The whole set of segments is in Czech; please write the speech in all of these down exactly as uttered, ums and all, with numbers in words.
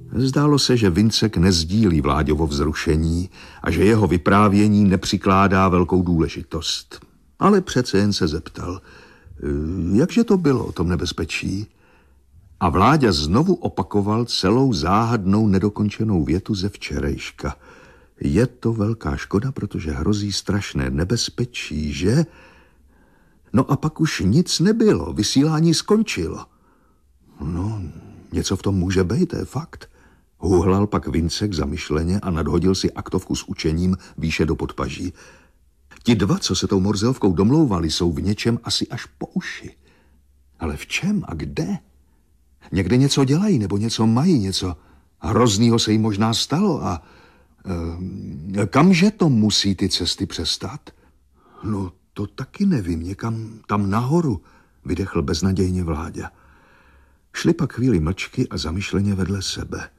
Zdálo se, že Vincek nezdílí Vláďovo vzrušení a že jeho vyprávění nepřikládá velkou důležitost. Ale přece jen se zeptal, jakže to bylo o tom nebezpečí? A Vláďa znovu opakoval celou záhadnou nedokončenou větu ze včerejška. Je to velká škoda, protože hrozí strašné nebezpečí, že? No a pak už nic nebylo, vysílání skončilo. No, něco v tom může být, to je fakt. Hůhlal pak Vincek zamyšleně a nadhodil si aktovku s učením výše do podpaží. Ti dva, co se tou Morzeovkou domlouvali, jsou v něčem asi až po uši. Ale v čem a kde? Někde něco dělají, nebo něco mají, něco hroznýho se jim možná stalo a e, kamže to musí ty cesty přestat? No, to taky nevím, někam tam nahoru, vydechl beznadějně Vláďa. Šli pak chvíli mlčky a zamyšleně vedle sebe.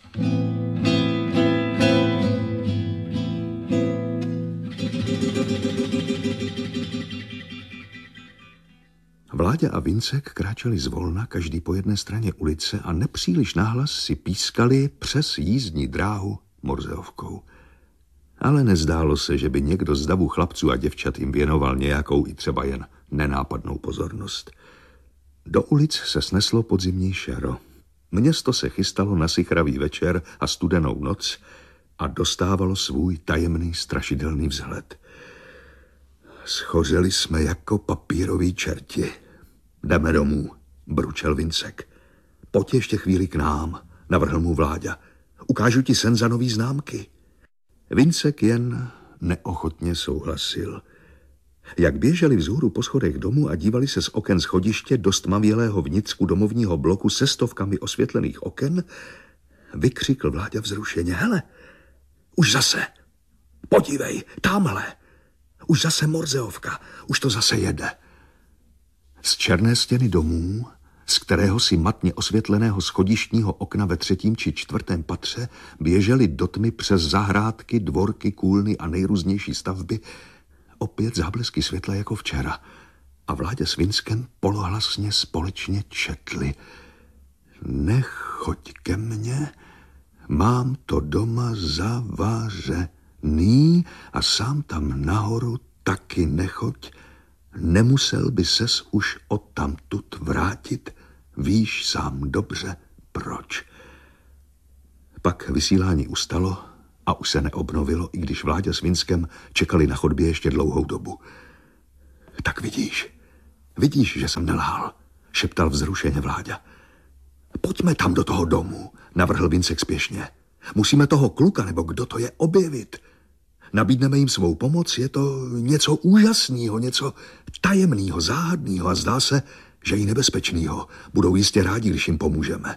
Vláďa a Vincek kráčeli zvolna, každý po jedné straně ulice a nepříliš nahlas si pískali přes jízdní dráhu Morzeovkou. Ale nezdálo se, že by někdo z davu chlapců a děvčat jim věnoval nějakou i třeba jen nenápadnou pozornost. Do ulic se sneslo podzimní šaro. Město se chystalo na sichravý večer a studenou noc a dostávalo svůj tajemný strašidelný vzhled. Schořeli jsme jako papíroví čerti. Jdeme domů, bručel Vincek. Pojď ještě chvíli k nám, navrhl mu Vláďa. Ukážu ti Senzanový známky. Vincek jen neochotně souhlasil. Jak běželi vzhůru po schodech domu a dívali se z oken schodiště do stmavělého vnitřku domovního bloku se stovkami osvětlených oken, vykřikl Vláďa vzrušeně. Hele, už zase, podívej, tamhle, už zase Morzeovka, už to zase jede. Z černé stěny domů, z kterého si matně osvětleného schodištního okna ve třetím či čtvrtém patře běželi do tmy přes zahrádky, dvorky, kůlny a nejrůznější stavby, opět záblesky světla jako včera. A Vláďa s Vinckem polohlasně společně četli. Nechoď ke mně, mám to doma zavařený a sám tam nahoru taky nechoď, nemusel by ses už odtamtud vrátit, víš sám dobře proč. Pak vysílání ustalo a už se neobnovilo, i když Vláďa s Vinckem čekali na chodbě ještě dlouhou dobu. Tak vidíš, vidíš, že jsem nelhal, šeptal vzrušeně Vláďa. Pojďme tam do toho domu, navrhl Vincek spěšně. Musíme toho kluka, nebo kdo to je, objevit. Nabídneme jim svou pomoc, je to něco úžasného, něco tajemného, záhadného a zdá se, že i nebezpečného. Budou jistě rádi, když jim pomůžeme.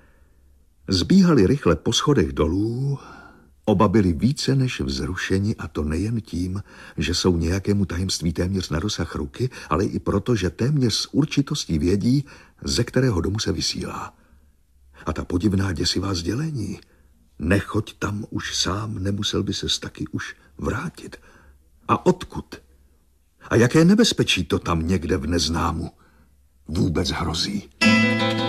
Zbíhali rychle po schodech dolů, oba byli více než vzrušeni, a to nejen tím, že jsou nějakému tajemství téměř na dosah ruky, ale i proto, že téměř s určitostí vědí, ze kterého domu se vysílá. A ta podivná děsivá sdělení, nechoď tam už sám, nemusel by ses taky už vrátit. A odkud? A jaké nebezpečí to tam někde v neznámu vůbec hrozí?